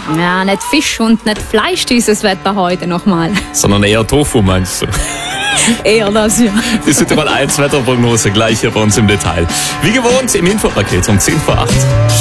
Ja, nicht Fisch und nicht Fleisch dieses Wetter heute nochmal. Sondern eher Tofu, meinst du? Eher das, ja. Die Südtirol 1 Wetterprognose gleich hier bei uns im Detail. Wie gewohnt im Infopaket um 10 vor 8.